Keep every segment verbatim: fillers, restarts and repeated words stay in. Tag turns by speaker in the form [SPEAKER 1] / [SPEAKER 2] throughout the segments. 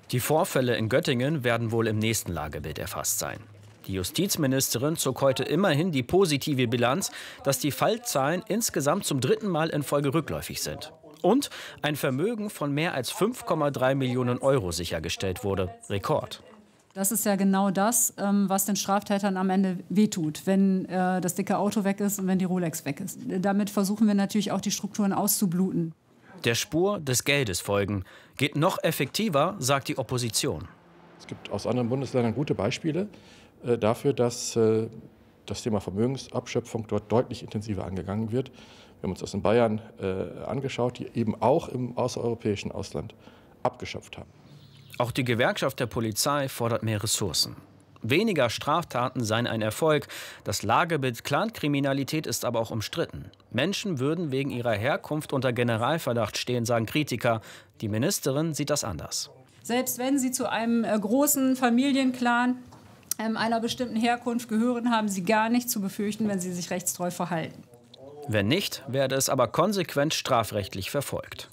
[SPEAKER 1] Die Vorfälle in Göttingen werden wohl im nächsten Lagebild erfasst sein. Die Justizministerin zog heute immerhin die positive Bilanz, dass die Fallzahlen insgesamt zum dritten Mal in Folge rückläufig sind. Und ein Vermögen von mehr als fünf Komma drei Millionen Euro sichergestellt wurde. Rekord.
[SPEAKER 2] Das ist ja genau das, was den Straftätern am Ende wehtut, wenn äh, das dicke Auto weg ist und wenn die Rolex weg ist. Damit versuchen wir natürlich auch, die Strukturen auszubluten.
[SPEAKER 1] Der Spur des Geldes folgen. Geht noch effektiver, sagt die Opposition.
[SPEAKER 3] Es gibt aus anderen Bundesländern gute Beispiele äh, dafür, dass äh, das Thema Vermögensabschöpfung dort deutlich intensiver angegangen wird. Wir haben uns das in Bayern äh, angeschaut, die eben auch im außereuropäischen Ausland abgeschöpft haben.
[SPEAKER 1] Auch die Gewerkschaft der Polizei fordert mehr Ressourcen. Weniger Straftaten seien ein Erfolg. Das Lagebild Clankriminalität ist aber auch umstritten. Menschen würden wegen ihrer Herkunft unter Generalverdacht stehen, sagen Kritiker. Die Ministerin sieht das anders.
[SPEAKER 2] Selbst wenn sie zu einem äh, großen Familienclan äh, einer bestimmten Herkunft gehören, haben sie gar nichts zu befürchten, wenn sie sich rechtstreu verhalten.
[SPEAKER 1] Wenn nicht, werde es aber konsequent strafrechtlich verfolgt.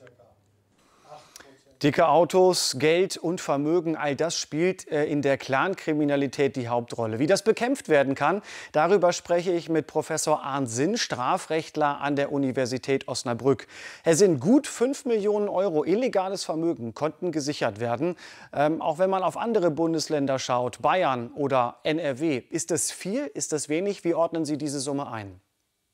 [SPEAKER 4] Dicke Autos, Geld und Vermögen, all das spielt in der Clankriminalität die Hauptrolle. Wie das bekämpft werden kann, darüber spreche ich mit Professor Arndt Sinn, Strafrechtler an der Universität Osnabrück. Herr Sinn, gut fünf Millionen Euro illegales Vermögen konnten gesichert werden. Ähm, auch wenn man auf andere Bundesländer schaut, Bayern oder N R W. Ist das viel? Ist das wenig? Wie ordnen Sie diese Summe ein?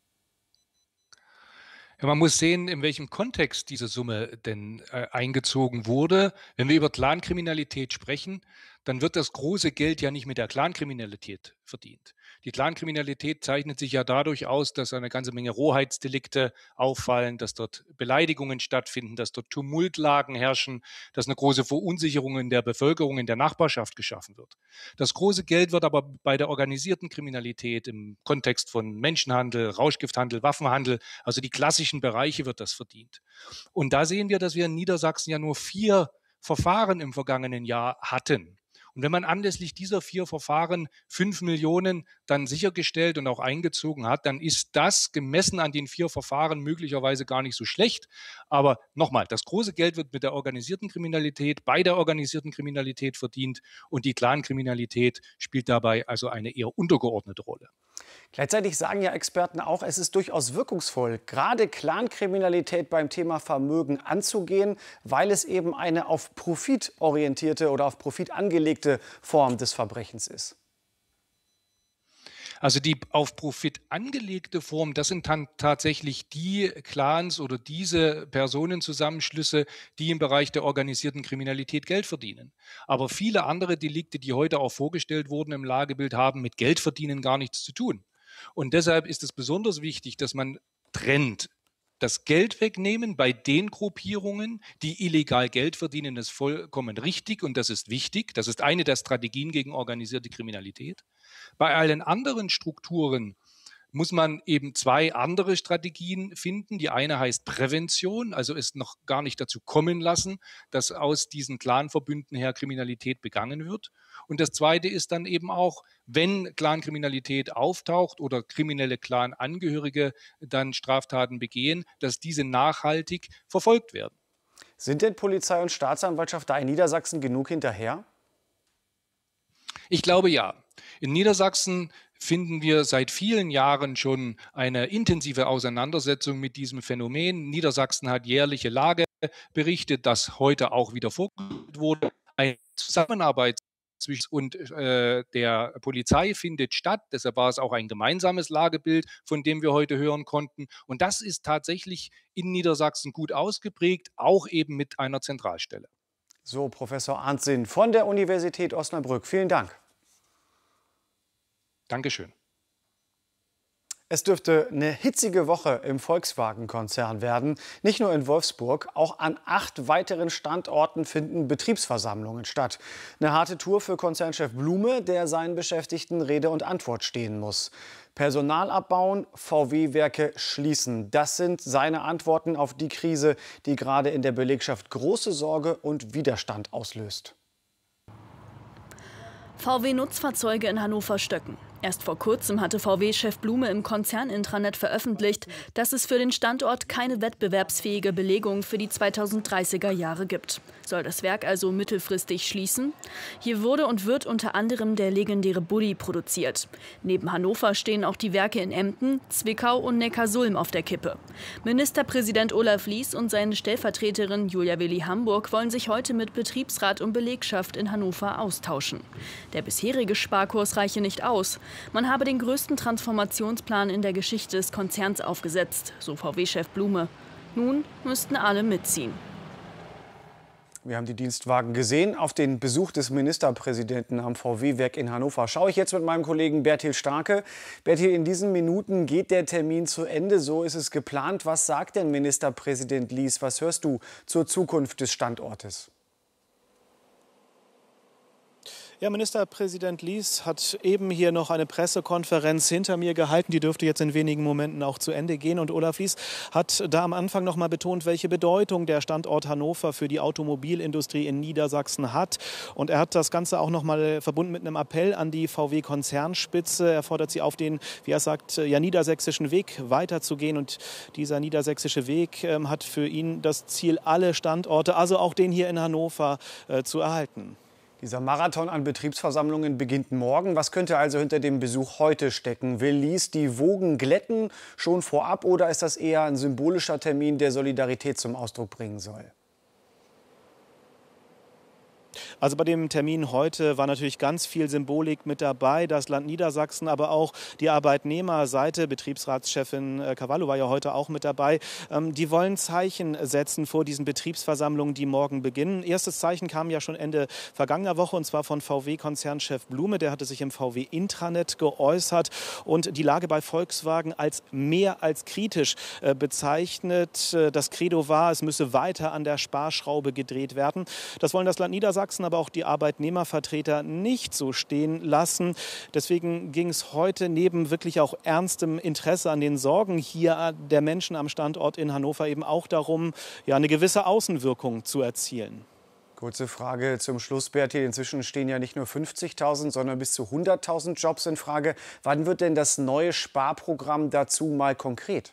[SPEAKER 5] Ja, man muss sehen, in welchem Kontext diese Summe denn äh, eingezogen wurde. Wenn wir über Clankriminalität sprechen, dann wird das große Geld ja nicht mit der Clankriminalität verdient. Die Clankriminalität zeichnet sich ja dadurch aus, dass eine ganze Menge Rohheitsdelikte auffallen, dass dort Beleidigungen stattfinden, dass dort Tumultlagen herrschen, dass eine große Verunsicherung in der Bevölkerung, in der Nachbarschaft geschaffen wird. Das große Geld wird aber bei der organisierten Kriminalität im Kontext von Menschenhandel, Rauschgifthandel, Waffenhandel, also die klassischen Bereiche wird das verdient. Und da sehen wir, dass wir in Niedersachsen ja nur vier Verfahren im vergangenen Jahr hatten. Und wenn man anlässlich dieser vier Verfahren fünf Millionen dann sichergestellt und auch eingezogen hat, dann ist das gemessen an den vier Verfahren möglicherweise gar nicht so schlecht. Aber nochmal, das große Geld wird mit der organisierten Kriminalität, bei der organisierten Kriminalität verdient und die Clankriminalität spielt dabei also eine eher untergeordnete Rolle.
[SPEAKER 4] Gleichzeitig sagen ja Experten auch, es ist durchaus wirkungsvoll, gerade Clankriminalität beim Thema Vermögen anzugehen, weil es eben eine auf Profit orientierte oder auf Profit angelegte Form des Verbrechens ist.
[SPEAKER 5] Also die auf Profit angelegte Form, das sind dann tatsächlich die Clans oder diese Personenzusammenschlüsse, die im Bereich der organisierten Kriminalität Geld verdienen. Aber viele andere Delikte, die heute auch vorgestellt wurden im Lagebild, haben mit Geldverdienen gar nichts zu tun. Und deshalb ist es besonders wichtig, dass man trennt. Das Geld wegnehmen bei den Gruppierungen, die illegal Geld verdienen, ist vollkommen richtig und das ist wichtig. Das ist eine der Strategien gegen organisierte Kriminalität. Bei allen anderen Strukturen muss man eben zwei andere Strategien finden. Die eine heißt Prävention, also es noch gar nicht dazu kommen lassen, dass aus diesen Clanverbünden her Kriminalität begangen wird. Und das zweite ist dann eben auch, wenn Clankriminalität auftaucht oder kriminelle Clanangehörige dann Straftaten begehen, dass diese nachhaltig verfolgt werden.
[SPEAKER 4] Sind denn Polizei und Staatsanwaltschaft da in Niedersachsen genug hinterher?
[SPEAKER 5] Ich glaube ja. In Niedersachsen finden wir seit vielen Jahren schon eine intensive Auseinandersetzung mit diesem Phänomen. Niedersachsen hat jährliche Lageberichte, das heute auch wieder vorgelegt wurde. Eine Zusammenarbeit zwischen und äh, der Polizei findet statt. Deshalb war es auch ein gemeinsames Lagebild, von dem wir heute hören konnten. Und das ist tatsächlich in Niedersachsen gut ausgeprägt, auch eben mit einer Zentralstelle.
[SPEAKER 4] So, Professor Arndt Sinn von der Universität Osnabrück. Vielen Dank.
[SPEAKER 5] Dankeschön.
[SPEAKER 4] Es dürfte eine hitzige Woche im Volkswagen-Konzern werden. Nicht nur in Wolfsburg, auch an acht weiteren Standorten finden Betriebsversammlungen statt. Eine harte Tour für Konzernchef Blume, der seinen Beschäftigten Rede und Antwort stehen muss. Personal abbauen, V W-Werke schließen. Das sind seine Antworten auf die Krise, die gerade in der Belegschaft große Sorge und Widerstand auslöst.
[SPEAKER 6] V W-Nutzfahrzeuge in Hannover-Stöcken. Erst vor kurzem hatte V W-Chef Blume im Konzernintranet veröffentlicht, dass es für den Standort keine wettbewerbsfähige Belegung für die zweitausenddreißiger Jahre gibt. Soll das Werk also mittelfristig schließen? Hier wurde und wird unter anderem der legendäre Bulli produziert. Neben Hannover stehen auch die Werke in Emden, Zwickau und Neckarsulm auf der Kippe. Ministerpräsident Olaf Lies und seine Stellvertreterin Julia Willi Hamburg wollen sich heute mit Betriebsrat und Belegschaft in Hannover austauschen. Der bisherige Sparkurs reiche nicht aus. Man habe den größten Transformationsplan in der Geschichte des Konzerns aufgesetzt, so V W-Chef Blume. Nun müssten alle mitziehen.
[SPEAKER 4] Wir haben die Dienstwagen gesehen. Auf den Besuch des Ministerpräsidenten am V W-Werk in Hannover schaue ich jetzt mit meinem Kollegen Bertil Starke. Bertil, in diesen Minuten geht der Termin zu Ende. So ist es geplant. Was sagt denn Ministerpräsident Lies? Was hörst du zur Zukunft des Standortes?
[SPEAKER 7] Ja, Ministerpräsident Lies hat eben hier noch eine Pressekonferenz hinter mir gehalten. Die dürfte jetzt in wenigen Momenten auch zu Ende gehen. Und Olaf Lies hat da am Anfang noch mal betont, welche Bedeutung der Standort Hannover für die Automobilindustrie in Niedersachsen hat. Und er hat das Ganze auch noch mal verbunden mit einem Appell an die V W-Konzernspitze. Er fordert sie auf, den, wie er sagt, ja, niedersächsischen Weg weiterzugehen. Und dieser niedersächsische Weg äh, hat für ihn das Ziel, alle Standorte, also auch den hier in Hannover, äh, zu erhalten.
[SPEAKER 4] Dieser Marathon an Betriebsversammlungen beginnt morgen. Was könnte also hinter dem Besuch heute stecken? Will Lies die Wogen glätten schon vorab oder ist das eher ein symbolischer Termin, der Solidarität zum Ausdruck bringen soll?
[SPEAKER 7] Also bei dem Termin heute war natürlich ganz viel Symbolik mit dabei. Das Land Niedersachsen, aber auch die Arbeitnehmerseite, Betriebsratschefin Cavallo war ja heute auch mit dabei. Die wollen Zeichen setzen vor diesen Betriebsversammlungen, die morgen beginnen. Erstes Zeichen kam ja schon Ende vergangener Woche und zwar von V W-Konzernchef Blume. Der hatte sich im V W-Intranet geäußert und die Lage bei Volkswagen als mehr als kritisch bezeichnet. Das Credo war, es müsse weiter an der Sparschraube gedreht werden. Das wollen das Land Niedersachsen, aber auch die Arbeitnehmervertreter nicht so stehen lassen. Deswegen ging es heute neben wirklich auch ernstem Interesse an den Sorgen hier der Menschen am Standort in Hannover eben auch darum, ja, eine gewisse Außenwirkung zu erzielen.
[SPEAKER 4] Kurze Frage zum Schluss, Bertil. Inzwischen stehen ja nicht nur fünfzigtausend, sondern bis zu hunderttausend Jobs in Frage. Wann wird denn das neue Sparprogramm dazu mal konkret?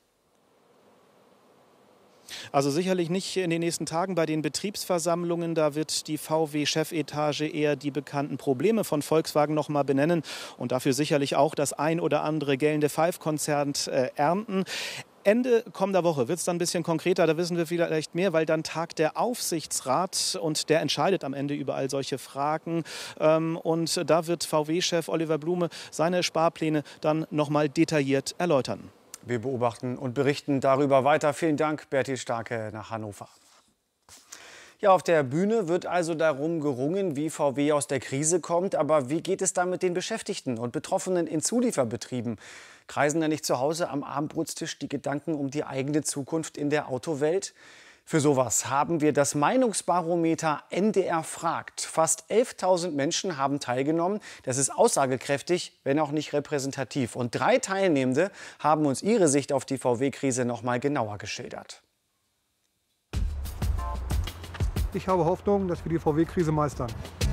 [SPEAKER 7] Also sicherlich nicht in den nächsten Tagen bei den Betriebsversammlungen. Da wird die V W-Chefetage eher die bekannten Probleme von Volkswagen noch mal benennen und dafür sicherlich auch das ein oder andere gellende Pfeif-Konzern äh, ernten. Ende kommender Woche wird es dann ein bisschen konkreter, da wissen wir vielleicht mehr, weil dann tagt der Aufsichtsrat und der entscheidet am Ende über all solche Fragen. Und da wird V W-Chef Oliver Blume seine Sparpläne dann noch mal detailliert erläutern.
[SPEAKER 4] Wir beobachten und berichten darüber weiter. Vielen Dank, Bertil Starke nach Hannover. Ja, auf der Bühne wird also darum gerungen, wie V W aus der Krise kommt. Aber wie geht es dann mit den Beschäftigten und Betroffenen in Zulieferbetrieben? Kreisen da nicht zu Hause am Abendbrotstisch die Gedanken um die eigene Zukunft in der Autowelt? Für sowas haben wir das Meinungsbarometer N D R fragt. Fast elftausend Menschen haben teilgenommen. Das ist aussagekräftig, wenn auch nicht repräsentativ. Und drei Teilnehmende haben uns ihre Sicht auf die V W-Krise noch mal genauer geschildert.
[SPEAKER 8] Ich habe Hoffnung, dass wir die V W-Krise meistern.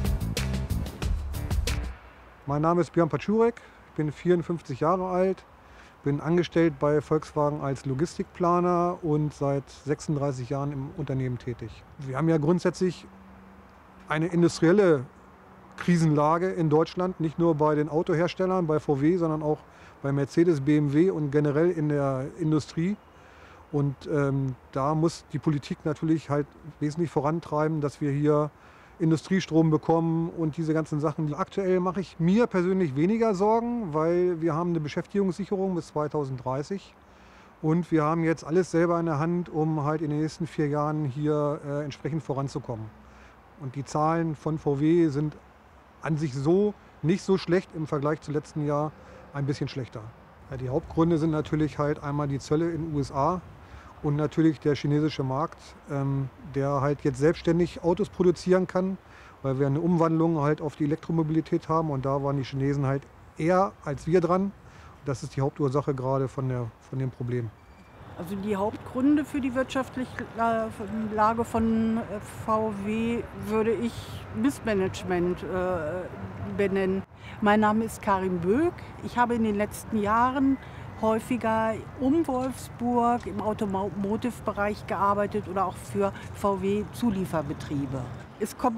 [SPEAKER 8] Mein Name ist Björn Paczurek, ich bin vierundfünfzig Jahre alt, bin angestellt bei Volkswagen als Logistikplaner und seit sechsunddreißig Jahren im Unternehmen tätig. Wir haben ja grundsätzlich eine industrielle Krisenlage in Deutschland, nicht nur bei den Autoherstellern, bei V W, sondern auch bei Mercedes, B M W und generell in der Industrie. Und ähm, da muss die Politik natürlich halt wesentlich vorantreiben, dass wir hier Industriestrom bekommen und diese ganzen Sachen. Aktuell mache ich mir persönlich weniger Sorgen, weil wir haben eine Beschäftigungssicherung bis zweitausenddreißig und wir haben jetzt alles selber in der Hand, um halt in den nächsten vier Jahren hier äh, entsprechend voranzukommen. Und die Zahlen von V W sind an sich so nicht so schlecht im Vergleich zum letzten Jahr, ein bisschen schlechter. Ja, die Hauptgründe sind natürlich halt einmal die Zölle in den U S A. Und natürlich der chinesische Markt, ähm, der halt jetzt selbstständig Autos produzieren kann, weil wir eine Umwandlung halt auf die Elektromobilität haben. Und da waren die Chinesen halt eher als wir dran. Das ist die Hauptursache gerade von, der, von dem Problem.
[SPEAKER 9] Also die Hauptgründe für die wirtschaftliche Lage von V W würde ich Missmanagement äh, benennen. Mein Name ist Karin Böck. Ich habe in den letzten Jahren häufiger um Wolfsburg im Automotive-Bereich gearbeitet oder auch für V W-Zulieferbetriebe. Es kommt